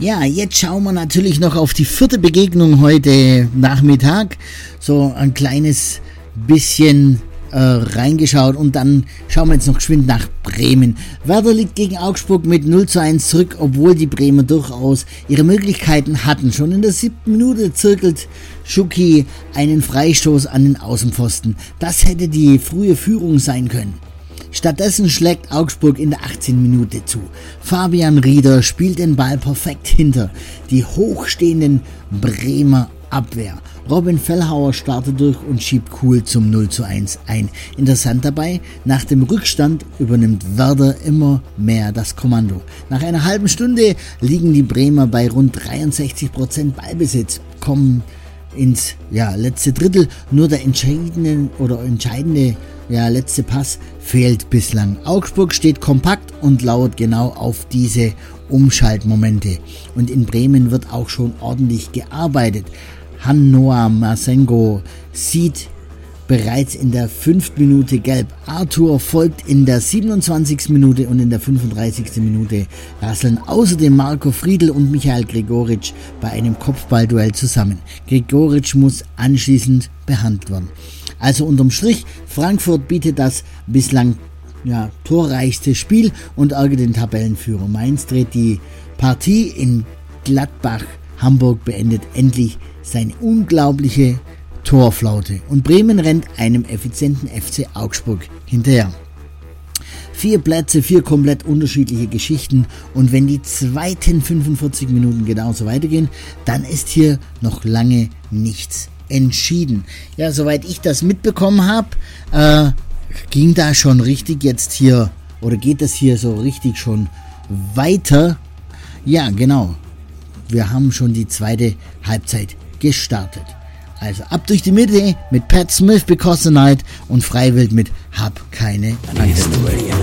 Ja, jetzt schauen wir natürlich noch auf die vierte Begegnung heute Nachmittag. So ein kleines bisschen reingeschaut und dann schauen wir jetzt noch geschwind nach Bremen. Werder liegt gegen Augsburg mit 0:1 zurück, obwohl die Bremer durchaus ihre Möglichkeiten hatten. Schon in der 7. Minute zirkelt Schucki einen Freistoß an den Außenpfosten. Das hätte die frühe Führung sein können. Stattdessen schlägt Augsburg in der 18. Minute zu. Fabian Rieder spielt den Ball perfekt hinter die hochstehenden Bremer Abwehr. Robin Fellhauer startet durch und schiebt cool zum 0:1 ein. Interessant dabei, nach dem Rückstand übernimmt Werder immer mehr das Kommando. Nach einer halben Stunde liegen die Bremer bei rund 63% Ballbesitz, kommen ins letzte Drittel. Nur der entscheidende letzte Pass fehlt bislang. Augsburg steht kompakt und lauert genau auf diese Umschaltmomente. Und in Bremen wird auch schon ordentlich gearbeitet. Han-Noah Masengo sieht bereits in der 5. Minute gelb. Arthur folgt in der 27. Minute und in der 35. Minute rasseln außerdem Marco Friedl und Michael Gregoritsch bei einem Kopfballduell zusammen. Gregoritsch muss anschließend behandelt werden. Also unterm Strich, Frankfurt bietet das bislang torreichste Spiel und ärgert den Tabellenführer. Mainz dreht die Partie in Gladbach. Hamburg beendet endlich seine unglaubliche Torflaute und Bremen rennt einem effizienten FC Augsburg hinterher. 4 Plätze, 4 komplett unterschiedliche Geschichten und wenn die zweiten 45 Minuten genauso weitergehen, dann ist hier noch lange nichts entschieden. Ja, soweit ich das mitbekommen habe, ging da schon richtig jetzt hier, oder geht das hier so richtig schon weiter? Ja, genau. Wir haben schon die zweite Halbzeit gestartet. Also ab durch die Mitte mit Pat Smith, Because the Night und Freiwild mit Hab keine Angst.